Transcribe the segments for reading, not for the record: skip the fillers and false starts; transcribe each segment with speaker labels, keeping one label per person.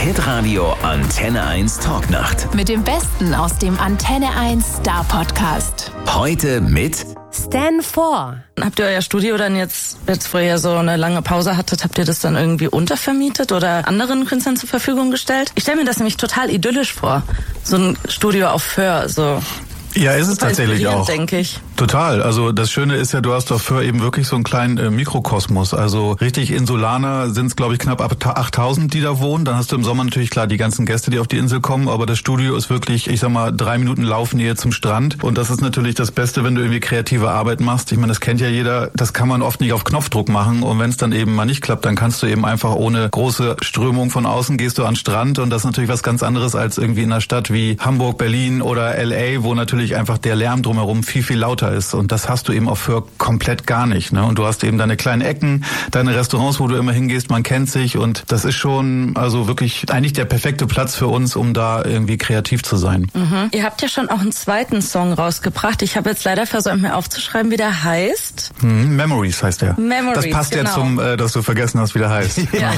Speaker 1: Hitradio Antenne 1 Talknacht.
Speaker 2: Mit dem Besten aus dem Antenne 1 Star Podcast.
Speaker 1: Heute mit
Speaker 3: Stan 4.
Speaker 4: Habt ihr euer Studio dann jetzt wo ihr so eine lange Pause hattet, habt ihr das dann irgendwie untervermietet oder anderen Künstlern zur Verfügung gestellt? Ich stelle mir das nämlich total idyllisch vor. So ein Studio auf Föhr, so.
Speaker 5: Ja, ist es tatsächlich auch.
Speaker 4: Denke ich.
Speaker 5: Total. Also das Schöne ist ja, du hast auf Föhr eben wirklich so einen kleinen Mikrokosmos. Also richtig Insulaner sind es, glaube ich, knapp 8000, die da wohnen. Dann hast du im Sommer natürlich klar die ganzen Gäste, die auf die Insel kommen. Aber das Studio ist wirklich, ich sag mal, 3 Minuten Laufnähe zum Strand. Und das ist natürlich das Beste, wenn du irgendwie kreative Arbeit machst. Ich meine, das kennt ja jeder. Das kann man oft nicht auf Knopfdruck machen. Und wenn es dann eben mal nicht klappt, dann kannst du eben einfach ohne große Strömung von außen gehst du an den Strand. Und das ist natürlich was ganz anderes als irgendwie in einer Stadt wie Hamburg, Berlin oder LA, wo natürlich einfach der Lärm drumherum viel, viel lauter ist. Und das hast du eben auf Föhr komplett gar nicht. Ne? Und du hast eben deine kleinen Ecken, deine Restaurants, wo du immer hingehst, man kennt sich. Und das ist schon also wirklich eigentlich der perfekte Platz für uns, um da irgendwie kreativ zu sein.
Speaker 4: Mhm. Ihr habt ja schon auch einen zweiten Song rausgebracht. Ich habe jetzt leider versäumt, mir aufzuschreiben, wie der heißt.
Speaker 5: Memories heißt der.
Speaker 4: Memories,
Speaker 5: das passt
Speaker 4: genau.
Speaker 5: Jetzt zum, dass du vergessen hast, wie der heißt.
Speaker 4: Ja.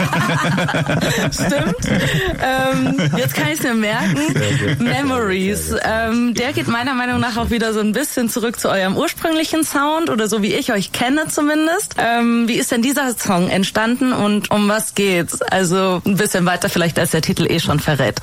Speaker 4: Stimmt. Jetzt kann ich es mir merken. Memories. Der geht meiner Meinung nach auch wieder so ein bisschen zurück zu eurem ursprünglichen Sound oder so wie ich euch kenne zumindest. Wie ist denn dieser Song entstanden und um was geht's? Also ein bisschen weiter vielleicht, als der Titel schon verrät.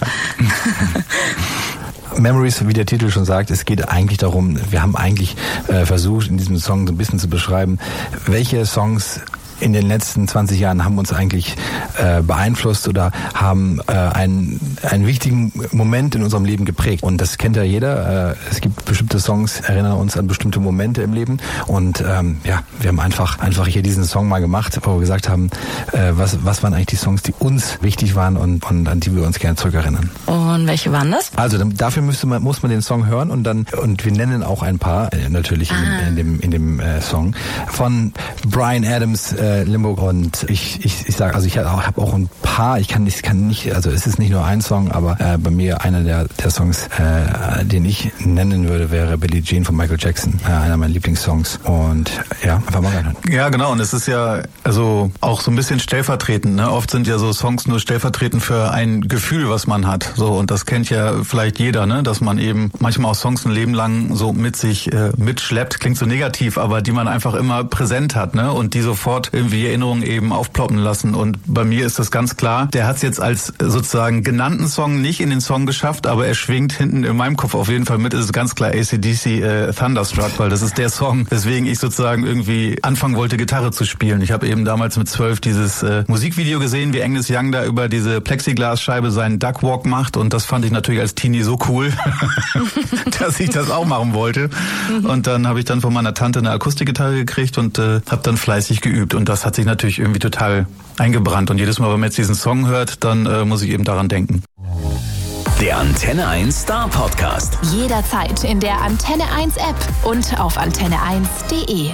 Speaker 6: Memories, wie der Titel schon sagt, es geht eigentlich darum, wir haben eigentlich versucht, in diesem Song so ein bisschen zu beschreiben, welche Songs in den letzten 20 Jahren haben uns eigentlich beeinflusst oder haben einen wichtigen Moment in unserem Leben geprägt. Und das kennt ja jeder. Es gibt bestimmte Songs, erinnern uns an bestimmte Momente im Leben. Und wir haben einfach hier diesen Song mal gemacht, wo wir gesagt haben, was waren eigentlich die Songs, die uns wichtig waren und an die wir uns gerne zurückerinnern.
Speaker 4: Und welche waren das?
Speaker 6: Also dafür muss man den Song hören und wir nennen auch ein paar natürlich in dem Song von Bryan Adams, Limbo, und ich sage, also ich habe auch ein paar, ich kann nicht, also es ist nicht nur ein Song, aber bei mir einer der Songs, den ich nennen würde, wäre Billie Jean von Michael Jackson, einer meiner Lieblingssongs, und ja, einfach mal reinhören.
Speaker 5: Ja, genau, und es ist ja also auch so ein bisschen stellvertretend, ne? Oft sind ja so Songs nur stellvertretend für ein Gefühl, was man hat, so, und das kennt ja vielleicht jeder, ne? Dass man eben manchmal auch Songs ein Leben lang so mit sich mitschleppt, klingt so negativ, aber die man einfach immer präsent hat, ne? Und die sofort irgendwie Erinnerungen eben aufploppen lassen. Und bei mir ist das ganz klar, der hat es jetzt als sozusagen genannten Song nicht in den Song geschafft, aber er schwingt hinten in meinem Kopf auf jeden Fall mit. Es ist ganz klar AC/DC Thunderstruck, weil das ist der Song, weswegen ich sozusagen irgendwie anfangen wollte, Gitarre zu spielen. Ich habe eben damals mit 12 dieses Musikvideo gesehen, wie Angus Young da über diese Plexiglasscheibe seinen Duckwalk macht, und das fand ich natürlich als Teenie so cool, dass ich das auch machen wollte. Und dann habe ich dann von meiner Tante eine Akustikgitarre gekriegt und habe dann fleißig geübt, und das hat sich natürlich irgendwie total eingebrannt. Und jedes Mal, wenn man jetzt diesen Song hört, dann muss ich eben daran denken.
Speaker 1: der Antenne 1 Star Podcast.
Speaker 2: Jederzeit in der Antenne 1 App und auf antenne1.de.